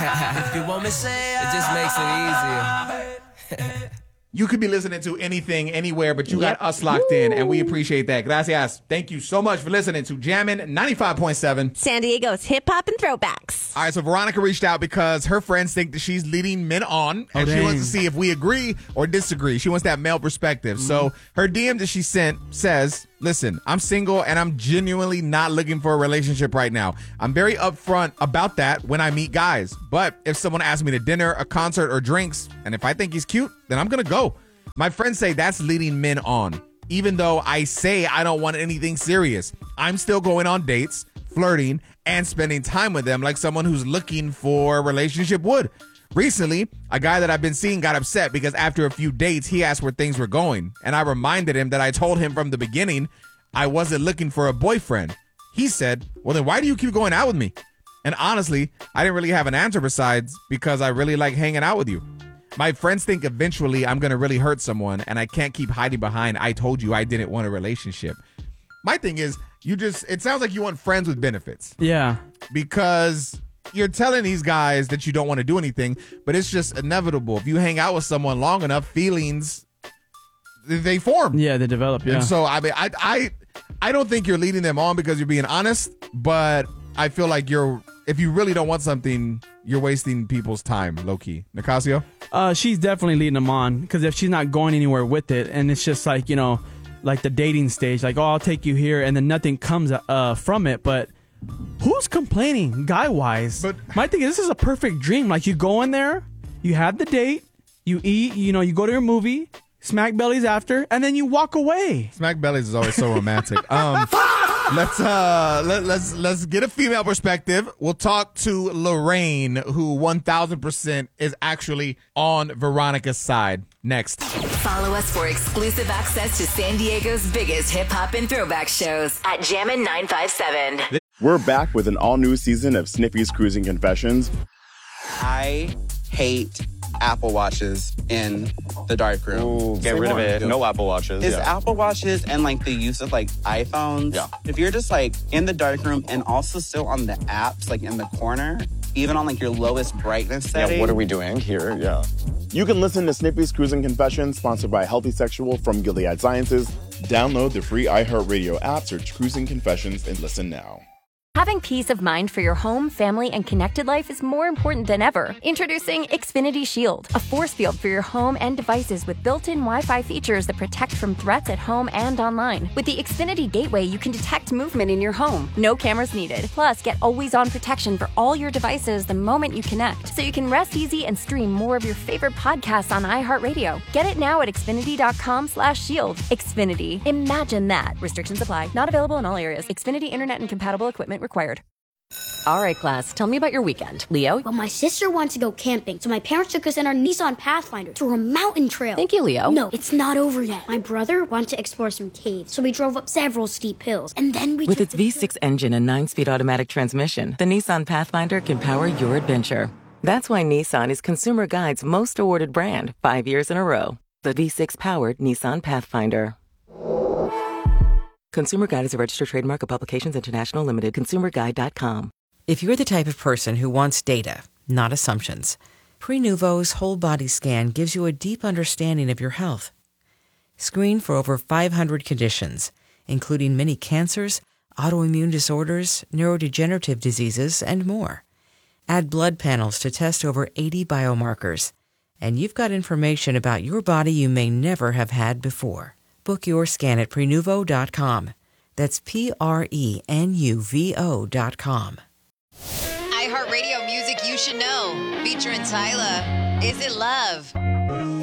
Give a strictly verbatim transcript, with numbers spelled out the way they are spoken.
If you want me, say it just makes it easier. You could be listening to anything, anywhere, but you Yep. got us locked in, and we appreciate that. Gracias. Thank you so much for listening to Jammin' ninety-five point seven. San Diego's hip-hop and throwbacks. All right, so Veronica reached out because her friends think that she's leading men on, Oh, and she dang. wants to see if we agree or disagree. She wants that male perspective. Mm-hmm. So her D M that she sent says, listen, I'm single, and I'm genuinely not looking for a relationship right now. I'm very upfront about that when I meet guys. But if someone asks me to dinner, a concert, or drinks, and if I think he's cute, then I'm going to go. My friends say that's leading men on. Even though I say I don't want anything serious, I'm still going on dates, flirting, and spending time with them like someone who's looking for a relationship would. Recently, a guy that I've been seeing got upset because after a few dates, he asked where things were going. And I reminded him that I told him from the beginning I wasn't looking for a boyfriend. He said, well, then why do you keep going out with me? And honestly, I didn't really have an answer besides because I really like hanging out with you. My friends think eventually I'm going to really hurt someone, and I can't keep hiding behind I told you I didn't want a relationship. My thing is, you just, it sounds like you want friends with benefits. Yeah. Because you're telling these guys that you don't want to do anything, but it's just inevitable. If you hang out with someone long enough, feelings, they form. Yeah, they develop, yeah. And so, I mean, I, I, I don't think you're leading them on because you're being honest, but I feel like you're, if you really don't want something, you're wasting people's time, low-key. Nicasio? Uh, she's definitely leading them on because if she's not going anywhere with it, and it's just like, you know, like the dating stage, like, oh, I'll take you here, and then nothing comes uh, from it. But who's complaining, guy-wise? But my thing is, this is a perfect dream. Like, you go in there, you have the date, you eat, you know, you go to your movie, smack bellies after, and then you walk away. Smack bellies is always so romantic. Um, let's uh, let, let's let's get a female perspective. We'll talk to Lorraine, who one thousand percent is actually on Veronica's side. Next. Follow us for exclusive access to San Diego's biggest hip hop and throwback shows at Jammin' nine five seven. We're back with an all-new season of Sniffy's Cruising Confessions. I hate Apple Watches in the dark room. Ooh, Get rid of it. No Apple Watches. Is yeah. Apple Watches and like the use of like iPhones. Yeah. If you're just like in the dark room and also still on the apps, like in the corner, even on like your lowest brightness setting. Yeah, what are we doing here? Yeah. You can listen to Sniffy's Cruising Confessions, sponsored by Healthy Sexual from Gilead Sciences. Download the free iHeartRadio app, search Cruising Confessions, and listen now. Having peace of mind for your home, family, and connected life is more important than ever. Introducing Xfinity Shield, a force field for your home and devices with built-in Wi-Fi features that protect from threats at home and online. With the Xfinity Gateway, you can detect movement in your home. No cameras needed. Plus, get always-on protection for all your devices the moment you connect, so you can rest easy and stream more of your favorite podcasts on iHeartRadio. Get it now at Xfinity.com slash shield. Xfinity. Imagine that. Restrictions apply. Not available in all areas. Xfinity Internet and compatible equipment required. All right, class, tell me about your weekend. Leo? Well, my sister wants to go camping, so my parents took us in our Nissan Pathfinder to a mountain trail. Thank you, Leo. No, it's not over yet. My brother wanted to explore some caves, so we drove up several steep hills, and then we With took its V six engine and nine-speed automatic transmission, the Nissan Pathfinder can power your adventure. That's why Nissan is Consumer Guide's most awarded brand five years in a row. The V six-powered Nissan Pathfinder. Consumer Guide is a registered trademark of Publications International Limited. consumer guide dot com. If you're the type of person who wants data, not assumptions, Prenuvo's whole body scan gives you a deep understanding of your health. Screen for over five hundred conditions, including many cancers, autoimmune disorders, neurodegenerative diseases, and more. Add blood panels to test over eighty biomarkers. And you've got information about your body you may never have had before. Book your scan at Prenuvo dot com. That's P R E N U V O dot com. iHeartRadio music you should know. Featuring Tyla. Is It Love?